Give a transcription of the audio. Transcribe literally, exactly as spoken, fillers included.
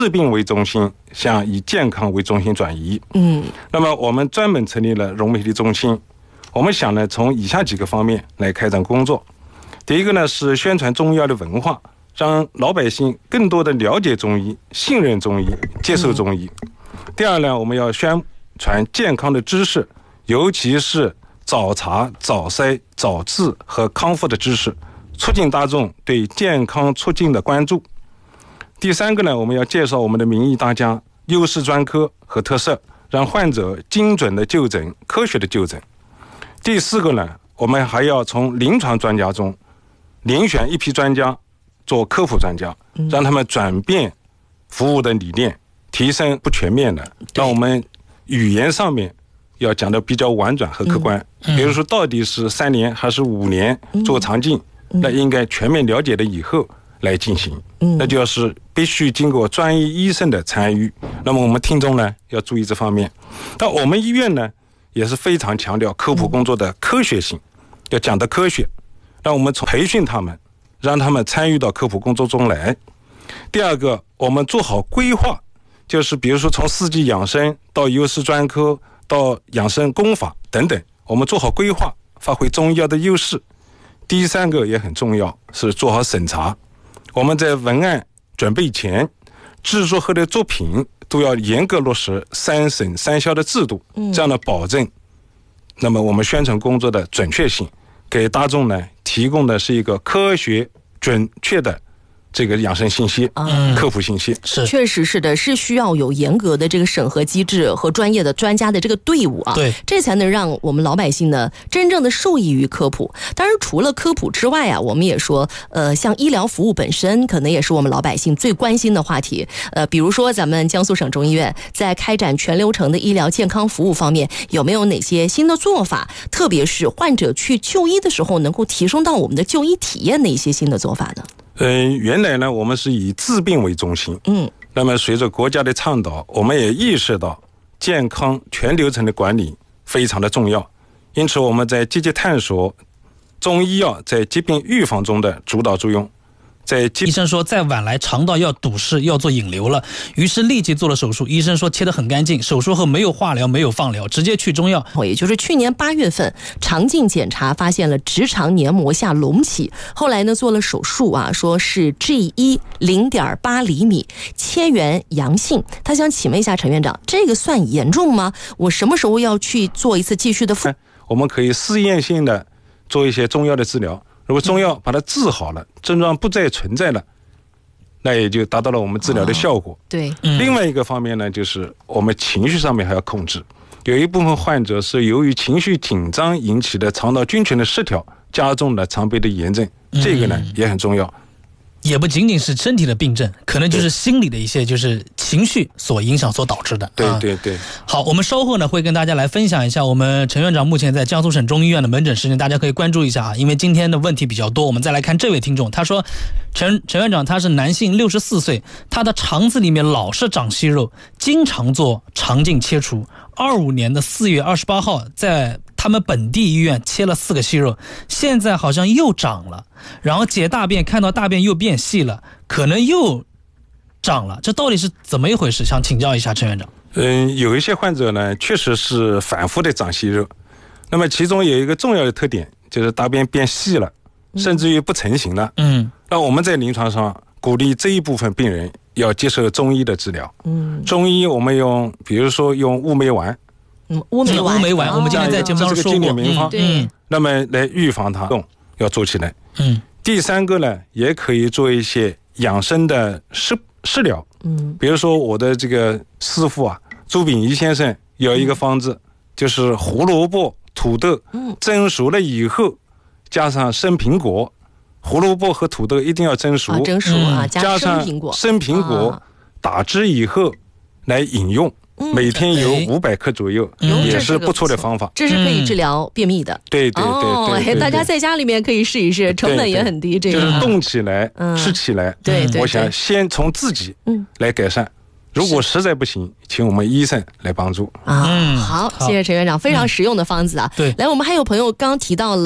治病为中心向以健康为中心转移。 嗯， 那么我们专门成立了融媒体中心，我们想呢从以下几个方面来开展工作。第一个呢是宣传中医药的文化，让老百姓更多的了解中医、信任中医、接受中医。嗯、第二呢，我们要宣传健康的知识，尤其是早查、早筛、早治和康复的知识，促进大众对健康促进的关注。第三个呢，我们要介绍我们的名医大家、优势专科和特色，让患者精准的就诊、科学的就诊。第四个呢，我们还要从临床专家中遴选一批专家做科普专家，让他们转变服务的理念，提升不全面的，让我们语言上面要讲得比较婉转和客观。嗯嗯、比如说到底是三年还是五年做肠镜，嗯、那应该全面了解了以后来进行，嗯、那就是必须经过专业医生的参与。那么我们听众呢要注意这方面。但我们医院呢也是非常强调科普工作的科学性，嗯、要讲得科学。让我们从培训他们，让他们参与到科普工作中来。第二个，我们做好规划，就是比如说从四季养生到优势专科到养生功法等等，我们做好规划，发挥中医药的优势。第三个也很重要，是做好审查。我们在文案准备前、制作后的作品都要严格落实三审三校的制度，这样的保证那么我们宣传工作的准确性，给大众呢提供的是一个科学准确的这个养生信息、嗯、科普信息。 是，确实是的，是需要有严格的这个审核机制和专业的专家的这个队伍啊， 对， 这才能让我们老百姓呢真正的受益于科普。当然，除了科普之外啊，我们也说，呃，像医疗服务本身，可能也是我们老百姓最关心的话题。呃，比如说咱们江苏省中医院在开展全流程的医疗健康服务方面，有没有哪些新的做法？特别是患者去就医的时候，能够提升到我们的就医体验的一些新的做法呢？ 嗯，原来呢，我们是以治病为中心。嗯，那么随着国家的倡导，我们也意识到健康全流程的管理非常的重要，因此我们在积极探索中医药在疾病预防中的主导作用。在医生说再晚来肠道要堵塞，要做引流了，于是立即做了手术。医生说切得很干净，手术后没有化疗，没有放疗，直接去中药。 也就是去年八月份肠镜检查发现了直肠黏膜下隆起，后来呢做了手术啊，说是 G 一 零点八厘米切缘阳性。他想请问一下陈院长，这个算严重吗？我什么时候要去做一次继续的复？ 我们可以试验性的做一些中药的治疗。如果中药把它治好了，症状不再存在了，那也就达到了我们治疗的效果。 哦、对、 嗯。另外一个方面呢，就是我们情绪上面还要控制。有一部分患者是由于情绪紧张引起的肠道菌群的失调，加重了肠壁的炎症，这个呢、嗯、也很重要。 也不仅仅是身体的病症，可能就是心理的一些就是情绪所影响所导致的。 对对对。 好，我们稍后呢会跟大家来分享一下我们陈院长目前在江苏省中医院的门诊时间，大家可以关注一下啊，因为今天的问题比较多。我们再来看这位听众，他说陈陈院长他是男性，六十四岁，他的肠子里面老是长息肉，经常做肠镜切除。二五年的四月二十八号在他们本地医院切了四个息肉，现在好像又长了，然后解大便看到大便又变细了，可能又长了，这到底是怎么一回事？想请教一下陈院长。 嗯，有一些患者呢确实是反复的长息肉，那么其中有一个重要的特点就是大便变细了，甚至于不成形了。嗯，那我们在临床上鼓励这一部分病人要接受中医的治疗。嗯，中医我们用比如说用乌梅丸。 嗯，乌梅丸， 乌梅丸，我们今天在节目当中说过， 这是个经典名方。 嗯， 那么来预防它要做起来。嗯，第三个呢，也可以做一些养生的食食疗。嗯，比如说我的这个师傅啊，朱秉仪先生有一个方子，嗯、就是胡萝卜、土豆，嗯，蒸熟了以后，加上生苹果，胡萝卜和土豆一定要蒸熟， 啊、蒸熟啊， 嗯、加上生苹果，啊、打汁以后来饮用。每天有五百克左右，嗯、也是不错的方法。 这是可以治疗便秘的。 对对对 对, 对, 对, 对， 大家在家里面可以试一试，成本也很低。这个就是动起来、嗯、吃起来。 对 对, 对， 我想先从自己来改善。嗯、如果实在不行，请我们医生来帮助。 啊，好，谢谢陈院长，非常实用的方子啊。 对， 来，我们还有朋友刚提到了。